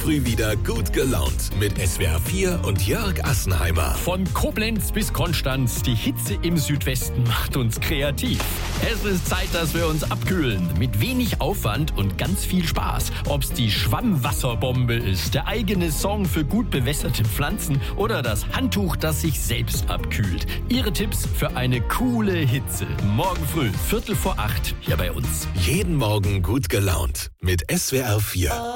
früh wieder gut gelaunt mit SWR 4 und Jörg Assenheimer. Von Koblenz bis Konstanz, die Hitze im Südwesten macht uns kreativ. Es ist Zeit, dass wir uns abkühlen. Mit wenig Aufwand und ganz viel Spaß. Ob's die Schwammwasserbombe ist, der eigene Song für gut bewässerte Pflanzen oder das Handtuch, das sich selbst abkühlt. Ihre Tipps für eine coole Hitze. Morgen früh, 7:45 hier bei uns. Jeden Morgen gut gelaunt mit SWR 4.